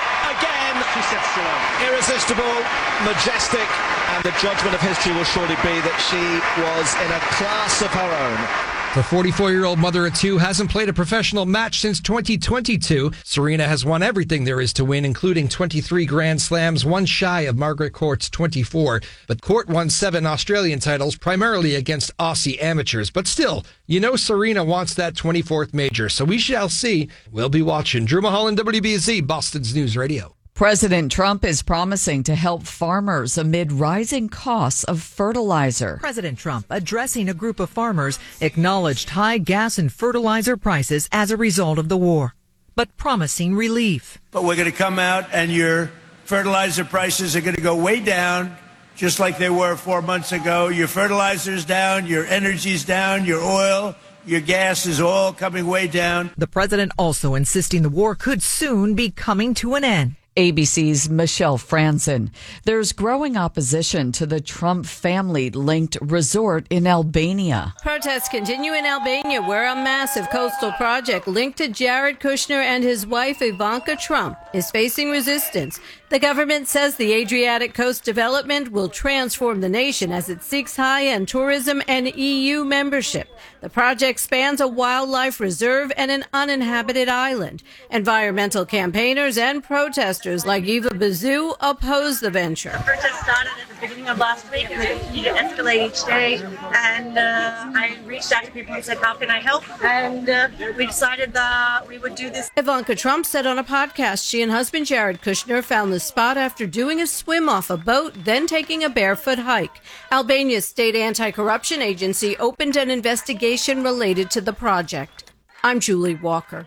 Irresistible, majestic, and the judgment of history will surely be that she was in a class of her own. The forty-four-year-old mother of two hasn't played a professional match since twenty twenty-two. Serena has won everything there is to win, including twenty-three Grand Slams, one shy of Margaret Court's twenty-four. But Court won seven Australian titles, primarily against Aussie amateurs. But still, you know Serena wants that twenty-fourth major, so we shall see. We'll be watching. Drew Mulholland, W B Z, Boston's News Radio. President Trump is promising to help farmers amid rising costs of fertilizer. President Trump, addressing a group of farmers, acknowledged high gas and fertilizer prices as a result of the war, but promising relief. But we're going to come out and your fertilizer prices are going to go way down, just like they were four months ago. Your fertilizer's down, your energy's down, your oil, your gas is all coming way down. The president also insisting the war could soon be coming to an end. A B C's Michelle Franzen. There's growing opposition to the Trump family-linked resort in Albania. Protests continue in Albania, where a massive coastal project linked to Jared Kushner and his wife Ivanka Trump is facing resistance. The government says the Adriatic Coast development will transform the nation as it seeks high-end tourism and E U membership. The project spans a wildlife reserve and an uninhabited island. Environmental campaigners and protesters like Eva Bazou oppose the venture. The protest started at the beginning of last week and they continue to escalate each day. And uh, I reached out to people and said, how can I help? And uh, we decided that we would do this. Ivanka Trump said on a podcast she and husband Jared Kushner found the spot after doing a swim off a boat, then taking a barefoot hike. Albania's state anti-corruption agency opened an investigation related to the project. I'm Julie Walker.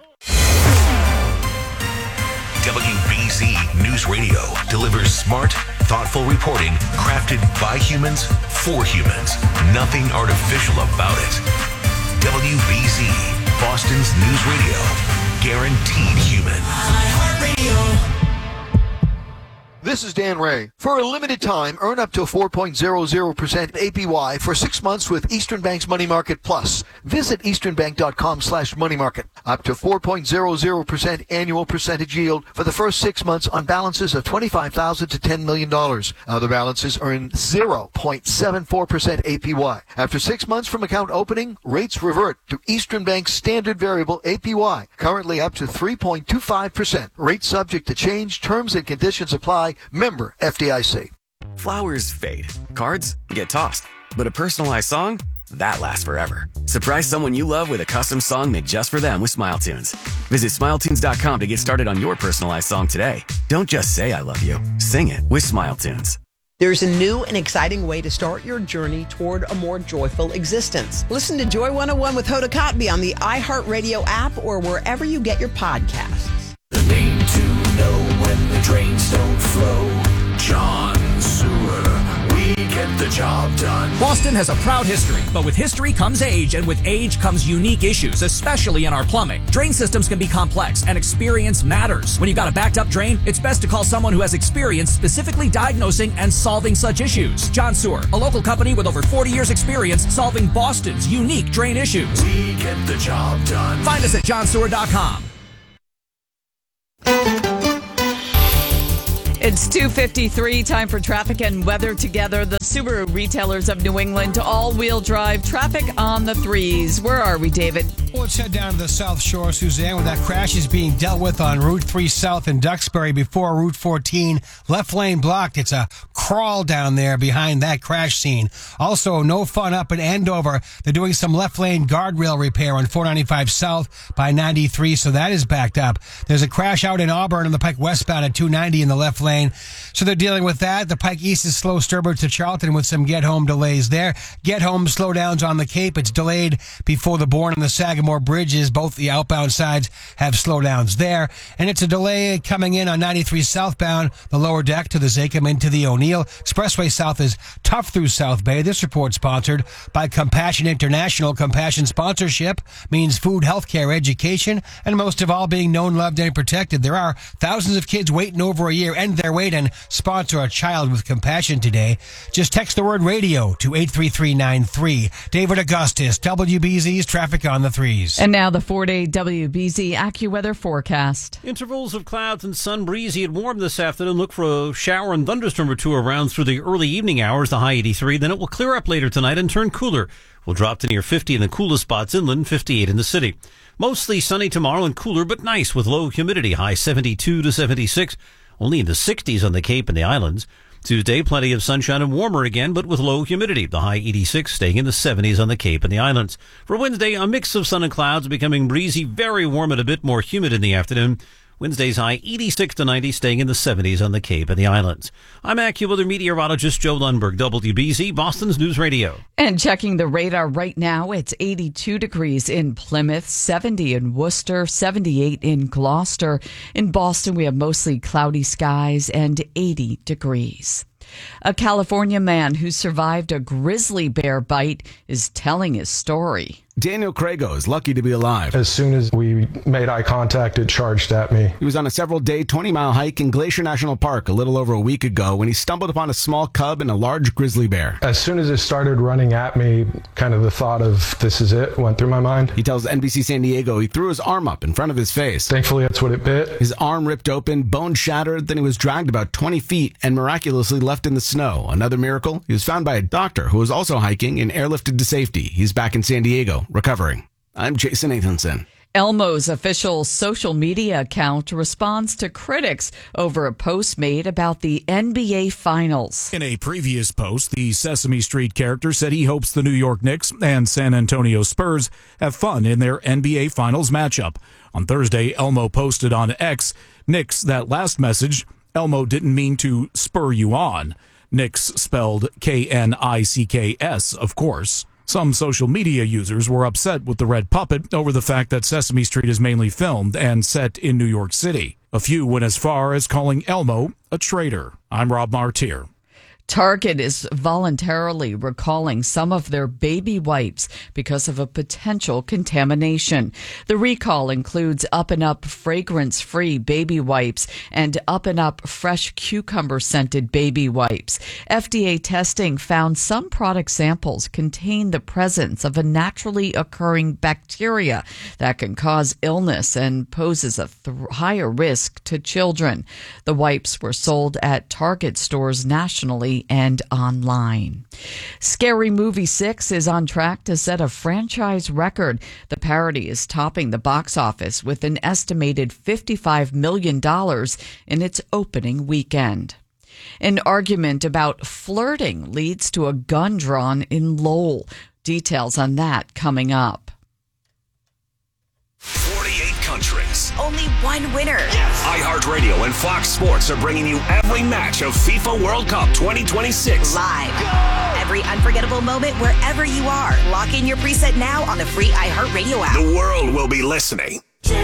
W B Z News Radio delivers smart, thoughtful reporting crafted by humans for humans. Nothing artificial about it. W B Z, Boston's news radio. Guaranteed human. This is Dan Ray. For a limited time, earn up to four point zero zero percent A P Y for six months with Eastern Bank's Money Market Plus. Visit easternbank.com slash money market. Up to four point zero zero percent annual percentage yield for the first six months on balances of twenty-five thousand dollars to ten million dollars. Other balances earn zero point seven four percent A P Y. After six months from account opening, rates revert to Eastern Bank's standard variable A P Y, currently up to three point two five percent. Rates subject to change. Terms and conditions apply. Member F D I C. Flowers fade. Cards get tossed. But a personalized song? That lasts forever. Surprise someone you love with a custom song made just for them with Smile Tunes. Visit smile tunes dot com to get started on your personalized song today. Don't just say I love you. Sing it with Smile Tunes. There's a new and exciting way to start your journey toward a more joyful existence. Listen to Joy one oh one with Hoda Kotb on the iHeartRadio app or wherever you get your podcasts. The name to know when the drains don't flow. John Sewer. We get the job done. Boston has a proud history, but with history comes age, and with age comes unique issues, especially in our plumbing. Drain systems can be complex, and experience matters. When you've got a backed up drain, it's best to call someone who has experience specifically diagnosing and solving such issues. John Sewer, a local company with over forty years experience solving Boston's unique drain issues. We get the job done. Find us at john sewer dot com. It's two fifty-three, time for traffic and weather together. The Subaru retailers of New England, all-wheel drive traffic on the threes. Where are we, David? Well, let's head down to the South Shore, Suzanne, where that crash is being dealt with on Route three South in Duxbury before Route fourteen. Left lane blocked. It's a crawl down there behind that crash scene. Also, no fun up in Andover. They're doing some left lane guardrail repair on four ninety-five South by ninety-three, so that is backed up. There's a crash out in Auburn on the Pike westbound at two ninety in the left lane, so they're dealing with that. The Pike East is slow Sturbridge to Charlton with some get-home delays there. Get-home slowdowns on the Cape. It's delayed before the Bourne and the Sagamore bridges. Both the outbound sides have slowdowns there. And it's a delay coming in on ninety-three southbound, the lower deck to the Zakim into the O'Neill. Expressway South is tough through South Bay. This report sponsored by Compassion International. Compassion sponsorship means food, healthcare, education, and most of all being known, loved, and protected. There are thousands of kids waiting over a year and their wait and sponsor a child with compassion today. Just text the word radio to eight three three nine three. David Augustus, W B Z's Traffic on the Threes. And now the four-day W B Z AccuWeather forecast. Intervals of clouds and sun, breezy and warm this afternoon. Look for a shower and thunderstorm or two around through the early evening hours, the high eighty-three. Then it will clear up later tonight and turn cooler. We'll drop to near fifty in the coolest spots inland, fifty-eight in the city. Mostly sunny tomorrow and cooler, but nice with low humidity, high seventy-two to seventy-six. Only in the sixties on the Cape and the islands. Tuesday, plenty of sunshine and warmer again, but with low humidity. The high eighty-six staying in the seventies on the Cape and the islands. For Wednesday, a mix of sun and clouds, becoming breezy, very warm and a bit more humid in the afternoon. Wednesday's high eighty-six to ninety, staying in the seventies on the Cape and the islands. I'm AccuWeather meteorologist Joe Lundberg, W B Z, Boston's News Radio. And checking the radar right now, it's eighty-two degrees in Plymouth, seventy in Worcester, seventy-eight in Gloucester. In Boston, we have mostly cloudy skies and eighty degrees. A California man who survived a grizzly bear bite is telling his story. Daniel Crago is lucky to be alive. As soon as we made eye contact, it charged at me. He was on a several-day twenty-mile hike in Glacier National Park a little over a week ago when he stumbled upon a small cub and a large grizzly bear. As soon as it started running at me, kind of the thought of this is it went through my mind. He tells N B C San Diego he threw his arm up in front of his face. Thankfully, that's what it bit. His arm ripped open, bone shattered, then he was dragged about twenty feet and miraculously left in the snow. Another miracle, he was found by a doctor who was also hiking and airlifted to safety. He's back in San Diego, recovering. I'm Jason Nathanson. Elmo's official social media account responds to critics over a post made about the N B A Finals. In a previous post, the Sesame Street character said he hopes the New York Knicks and San Antonio Spurs have fun in their N B A Finals matchup. On Thursday, Elmo posted on X, "Knicks, that last message, Elmo didn't mean to spur you on." Knicks spelled K N I C K S, of course. Some social media users were upset with the red puppet over the fact that Sesame Street is mainly filmed and set in New York City. A few went as far as calling Elmo a traitor. I'm Rob Martier. Target is voluntarily recalling some of their baby wipes because of a potential contamination. The recall includes Up and Up fragrance-free baby wipes and Up and Up fresh cucumber-scented baby wipes. F D A testing found some product samples contain the presence of a naturally occurring bacteria that can cause illness and poses a th- higher risk to children. The wipes were sold at Target stores nationally and online. Scary Movie six is on track to set a franchise record. The parody is topping the box office with an estimated fifty-five million dollars in its opening weekend. An argument about flirting leads to a gun drawn in Lowell. Details on that coming up. forty-eight countries. Only one winner. iHeartRadio and Fox Sports are bringing you every match of FIFA World Cup twenty twenty-six. Live. Every unforgettable moment wherever you are. Lock in your preset now on the free iHeartRadio app. The world will be listening.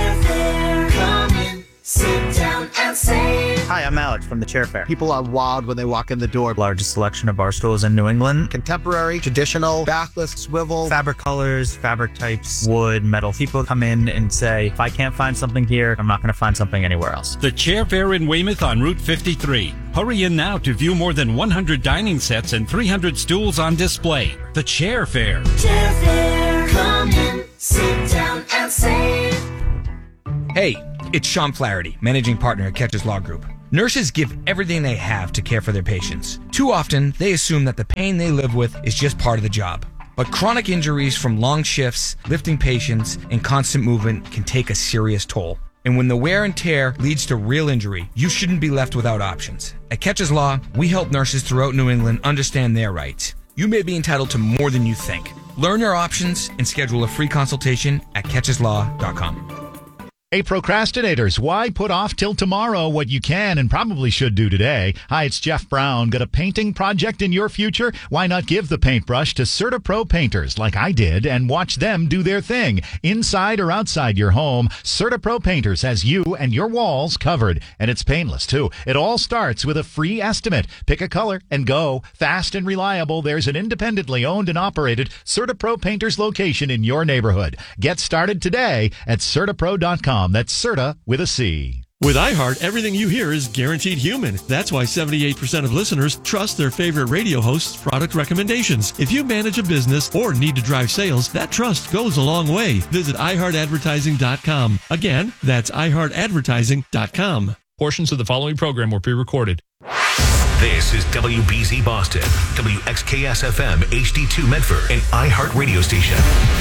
Sit down and sing. Hi, I'm Alex from the Chair Fair. People are wild when they walk in the door. Largest selection of bar stools in New England. Contemporary, traditional, backless, swivel, fabric colors, fabric types, wood, metal. People come in and say, if I can't find something here, I'm not going to find something anywhere else. The Chair Fair in Weymouth on Route fifty-three. Hurry in now to view more than one hundred dining sets and three hundred stools on display. The Chair Fair. Chair Fair. Come in, sit down and sing. Hey, it's Sean Flaherty, managing partner at Catches Law Group. Nurses give everything they have to care for their patients. Too often, they assume that the pain they live with is just part of the job. But chronic injuries from long shifts, lifting patients, and constant movement can take a serious toll. And when the wear and tear leads to real injury, you shouldn't be left without options. At Catches Law, we help nurses throughout New England understand their rights. You may be entitled to more than you think. Learn your options and schedule a free consultation at catches law dot com. Hey, procrastinators, why put off till tomorrow what you can and probably should do today? Hi, it's Jeff Brown. Got a painting project in your future? Why not give the paintbrush to CertaPro painters like I did and watch them do their thing? Inside or outside your home, CertaPro Painters has you and your walls covered. And it's painless, too. It all starts with a free estimate. Pick a color and go. Fast and reliable, there's an independently owned and operated CertaPro Painters location in your neighborhood. Get started today at Certapro dot com. That's Certa with a C. With iHeart, everything you hear is guaranteed human. That's why seventy-eight percent of listeners trust their favorite radio host's product recommendations. If you manage a business or need to drive sales, that trust goes a long way. Visit i heart advertising dot com. Again, that's i heart advertising dot com. Portions of the following program were pre-recorded. This is W B Z Boston, W X K S F M H D two Medford, and iHeart Radio Station.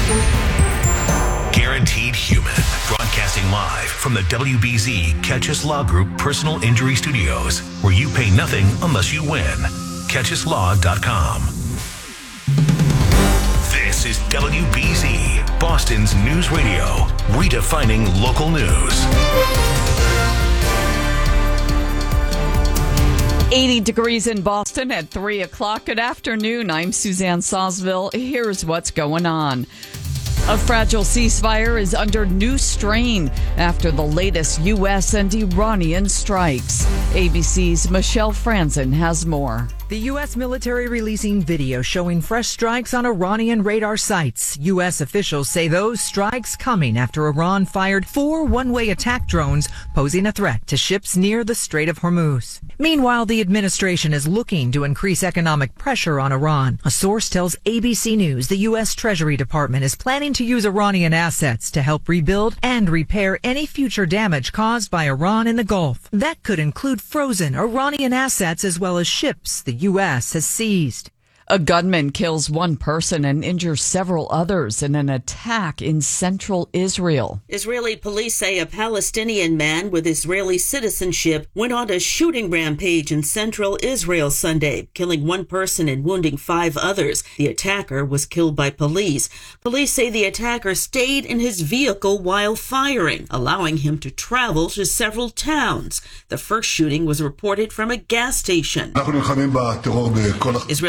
Guaranteed Human, broadcasting live from the W B Z Catches Law Group Personal Injury Studios, where you pay nothing unless you win. catches law dot com. This is W B Z, Boston's news radio, redefining local news. eighty degrees in Boston at three o'clock. Good afternoon. I'm Suzanne Sawsville. Here's what's going on. A fragile ceasefire is under new strain after the latest U S and Iranian strikes. A B C's Michelle Franzen has more. The U S military releasing video showing fresh strikes on Iranian radar sites. U S officials say those strikes coming after Iran fired four one-way attack drones posing a threat to ships near the Strait of Hormuz. Meanwhile, the administration is looking to increase economic pressure on Iran. A source tells A B C News the U S Treasury Department is planning to use Iranian assets to help rebuild and repair any future damage caused by Iran in the Gulf. That could include frozen Iranian assets as well as ships the U S has seized. A gunman kills one person and injures several others in an attack in central Israel. Israeli police say a Palestinian man with Israeli citizenship went on a shooting rampage in central Israel Sunday, killing one person and wounding five others. The attacker was killed by police. Police say the attacker stayed in his vehicle while firing, allowing him to travel to several towns. The first shooting was reported from a gas station. Israeli Prime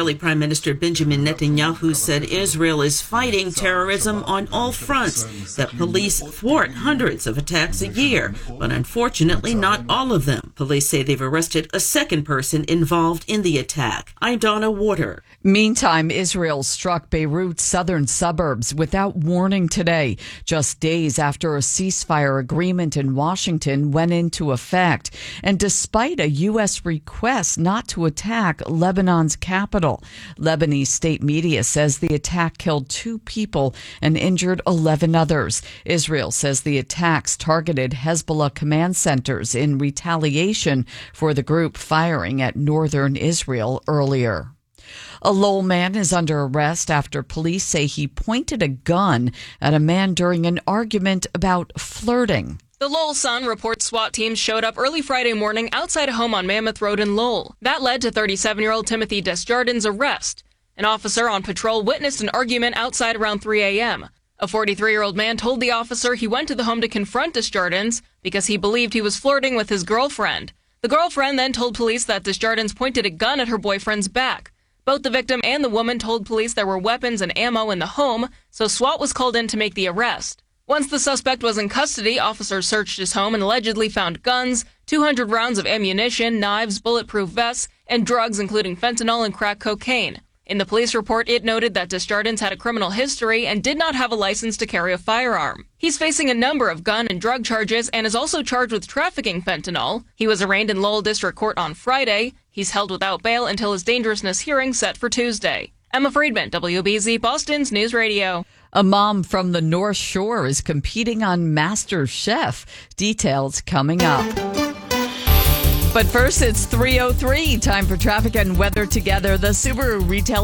Minister Benjamin Netanyahu said Israel is fighting terrorism on all fronts, that police thwart hundreds of attacks a year, but unfortunately not all of them. Police say they've arrested a second person involved in the attack. I'm Donna Water. Meantime, Israel struck Beirut's southern suburbs without warning today, just days after a ceasefire agreement in Washington went into effect, and despite a U S request not to attack Lebanon's capital. Lebanese state media says the attack killed two people and injured eleven others. Israel says the attacks targeted Hezbollah command centers in retaliation for the group firing at northern Israel earlier. A Lowell man is under arrest after police say he pointed a gun at a man during an argument about flirting. The Lowell Sun reports SWAT teams showed up early Friday morning outside a home on Mammoth Road in Lowell. That led to thirty-seven-year-old Timothy Desjardins' arrest. An officer on patrol witnessed an argument outside around three a.m. A forty-three-year-old man told the officer he went to the home to confront Desjardins because he believed he was flirting with his girlfriend. The girlfriend then told police that Desjardins pointed a gun at her boyfriend's back. Both the victim and the woman told police there were weapons and ammo in the home, so SWAT was called in to make the arrest. Once the suspect was in custody, officers searched his home and allegedly found guns, two hundred rounds of ammunition, knives, bulletproof vests, and drugs including fentanyl and crack cocaine. In the police report, it noted that Desjardins had a criminal history and did not have a license to carry a firearm. He's facing a number of gun and drug charges and is also charged with trafficking fentanyl. He was arraigned in Lowell District Court on Friday. He's held without bail until his dangerousness hearing set for Tuesday. Emma Friedman, W B Z Boston's News Radio. A mom from the North Shore is competing on Master Chef. Details coming up. But first, it's three oh three. Time for traffic and weather together. The Subaru retailer